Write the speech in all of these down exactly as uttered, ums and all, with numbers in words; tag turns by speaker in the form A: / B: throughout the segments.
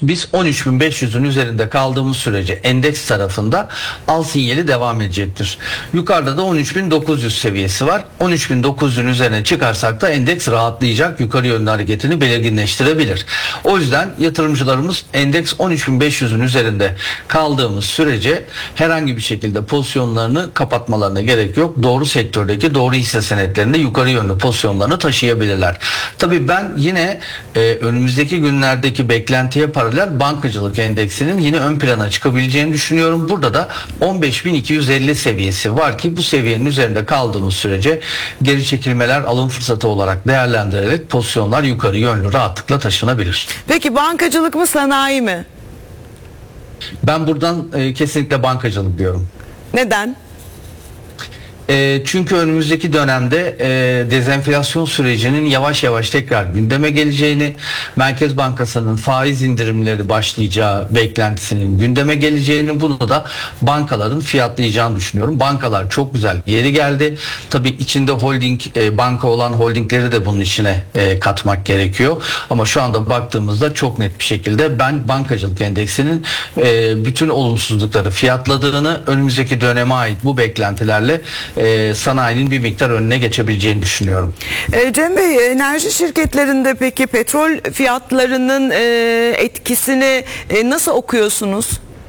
A: Biz on üç bin beş yüzün üzerinde kaldığımız sürece endeks tarafında al sinyali devam edecektir. Yukarıda da on üç bin dokuz yüz seviyesi var. on üç bin dokuz yüzün üzerine çıkarsak da endeks rahatlayacak, yukarı yönlü hareketini belirginleştirebilir. O yüzden yatırımcılarımız endeks on üç bin beş yüzün üzerinde kaldığımız sürece herhangi bir şekilde pozisyonlarını kapatmalarına gerek yok. Doğru sektördeki doğru hisse senetlerinde yukarı yönlü pozisyonlarını taşıyabilirler. Tabii ben yine e, önümüzdeki günlerdeki beklentiye paralel bankacılık endeksinin yine ön plana çıkabileceğini düşünüyorum. Burada da on beş bin iki yüz elli seviyesi var ki bu seviyenin üzerinde kaldığımız sürece geri çekilmeler alım fırsatı olarak değerlendirilerek pozisyonlar yukarı yönlü rahatlıkla taşınabilir.
B: Peki bankacılık mı sanayi mi?
A: Ben buradan e, kesinlikle bankacılık diyorum.
B: Neden?
A: E, çünkü önümüzdeki dönemde e, dezenflasyon sürecinin yavaş yavaş tekrar gündeme geleceğini, Merkez Bankası'nın faiz indirimleri başlayacağı beklentisinin gündeme geleceğini, bunu da bankaların fiyatlayacağını düşünüyorum. Bankalar çok güzel yeri geldi. Tabii içinde holding e, banka olan holdingleri de bunun içine e, katmak gerekiyor. Ama şu anda baktığımızda çok net bir şekilde ben bankacılık endeksinin e, bütün olumsuzlukları fiyatladığını, önümüzdeki döneme ait bu beklentilerle e, sanayinin bir miktar önüne geçebileceğini düşünüyorum.
B: E, Cem Bey, enerji şirketlerinde peki petrol fiyatlarının e, etkisini e, nasıl okuyorsunuz?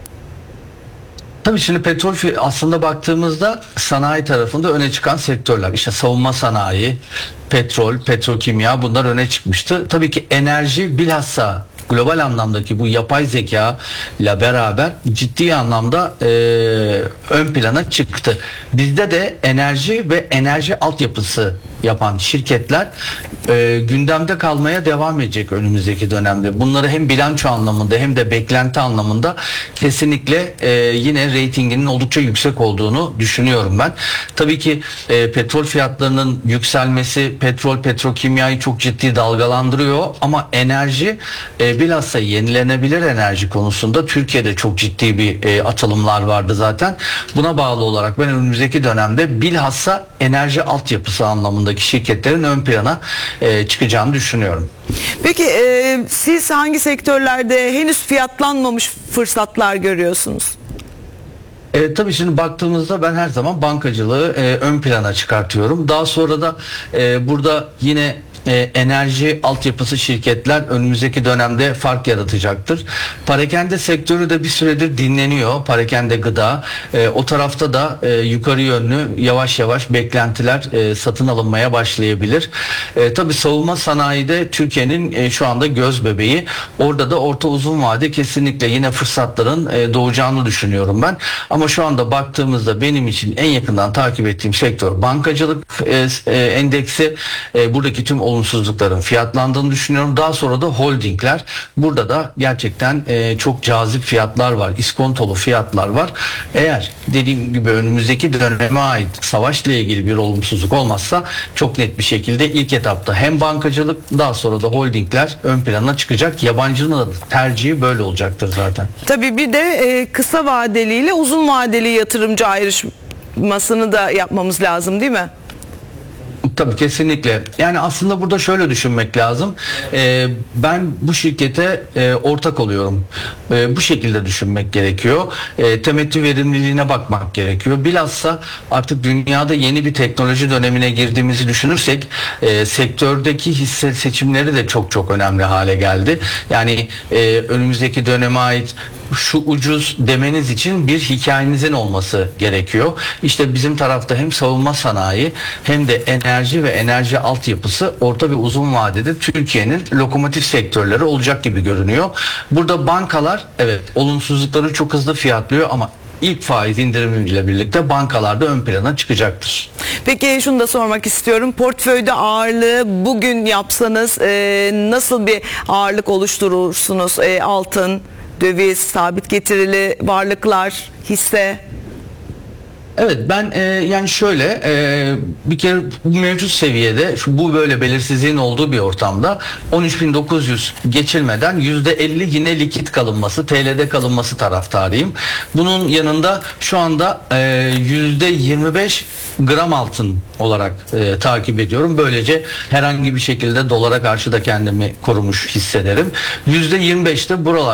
A: Tabii şimdi petrol aslında baktığımızda sanayi tarafında öne çıkan sektörler. İşte savunma sanayi, petrol, petrokimya bunlar öne çıkmıştı. Tabii ki enerji bilhassa global anlamdaki bu yapay zeka ile beraber ciddi anlamda e, ön plana çıktı. Bizde de enerji ve enerji altyapısı yapan şirketler e, gündemde kalmaya devam edecek önümüzdeki dönemde. Bunları hem bilanço anlamında hem de beklenti anlamında kesinlikle e, yine reytinginin oldukça yüksek olduğunu düşünüyorum ben. Tabii ki e, petrol fiyatlarının yükselmesi petrol, petrokimyayı çok ciddi dalgalandırıyor ama enerji e, bilhassa yenilenebilir enerji konusunda Türkiye'de çok ciddi bir e, atılımlar vardı zaten. Buna bağlı olarak ben önümüzdeki dönemde bilhassa enerji altyapısı anlamındaki şirketlerin ön plana e, çıkacağını düşünüyorum.
B: Peki e, siz hangi sektörlerde henüz fiyatlanmamış fırsatlar görüyorsunuz?
A: E, tabii şimdi baktığımızda ben her zaman bankacılığı e, ön plana çıkartıyorum. Daha sonra da e, burada yine e, enerji altyapısı şirketler önümüzdeki dönemde fark yaratacaktır. Parakende sektörü de bir süredir dinleniyor. Parakende gıda. E, o tarafta da e, yukarı yönlü yavaş yavaş beklentiler e, satın alınmaya başlayabilir. E, tabii savunma sanayide Türkiye'nin e, şu anda göz bebeği. Orada da orta uzun vade kesinlikle yine fırsatların e, doğacağını düşünüyorum ben. Ama şu anda baktığımızda benim için en yakından takip ettiğim sektör bankacılık e, e, endeksi. E, buradaki tüm olumsuzlukların fiyatlandığını düşünüyorum. Daha sonra da holdingler. Burada da gerçekten e, çok cazip fiyatlar var. İskontolu fiyatlar var. Eğer dediğim gibi önümüzdeki döneme ait savaşla ilgili bir olumsuzluk olmazsa çok net bir şekilde ilk etapta hem bankacılık daha sonra da holdingler ön plana çıkacak. Yabancının da tercihi böyle olacaktır zaten.
B: Tabii bir de e, kısa vadeli ile uzun vadeli yatırımcı ayrışmasını da yapmamız lazım değil mi?
A: Tabii kesinlikle. Yani aslında burada şöyle düşünmek lazım. Ee, ben bu şirkete e, ortak oluyorum. E, bu şekilde düşünmek gerekiyor. E, temettü verimliliğine bakmak gerekiyor. Bilhassa artık dünyada yeni bir teknoloji dönemine girdiğimizi düşünürsek e, sektördeki hisse seçimleri de çok çok önemli hale geldi. Yani e, önümüzdeki döneme ait şu ucuz demeniz için bir hikayenizin olması gerekiyor. İşte bizim tarafta hem savunma sanayi hem de enerji ve enerji altyapısı orta ve uzun vadede Türkiye'nin lokomotif sektörleri olacak gibi görünüyor. Burada bankalar evet olumsuzlukları çok hızlı fiyatlıyor ama ilk faiz indirimiyle birlikte bankalarda ön plana çıkacaktır.
B: Peki şunu da sormak istiyorum. Portföyde ağırlığı bugün yapsanız e, nasıl bir ağırlık oluşturursunuz? E, altın, döviz, sabit getirili varlıklar, hisse.
A: Evet ben e, yani şöyle e, bir kere bu mevcut seviyede şu, bu böyle belirsizliğin olduğu bir ortamda on üç bin dokuz yüz geçilmeden yüzde elli yine likit kalınması, T L'de kalınması taraftarıyım. Bunun yanında şu anda e, yüzde yirmi beş gram altın olarak e, takip ediyorum. Böylece herhangi bir şekilde dolara karşı da kendimi korumuş hissederim. yüzde yirmi beşte buralar